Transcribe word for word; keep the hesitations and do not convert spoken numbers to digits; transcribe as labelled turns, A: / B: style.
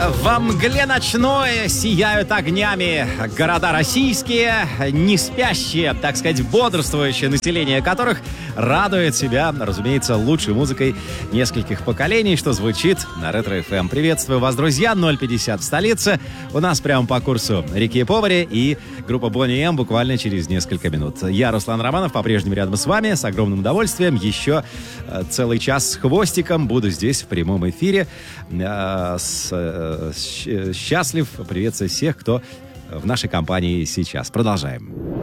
A: Во мгле ночной сияют огнями города российские, не спящие, так сказать, бодрствующее население которых радует себя, разумеется, лучшей музыкой нескольких поколений, что звучит на Ретро-эф эм. Приветствую вас, друзья, ноль пятьдесят в столице. У нас прямо по курсу Реки Повари и группа Boney M буквально через несколько минут. Я, Руслан Романов, по-прежнему рядом с вами, с огромным удовольствием. Еще целый час с хвостиком буду здесь в прямом эфире. С счастлив приветствовать всех, кто в нашей компании сейчас. Продолжаем.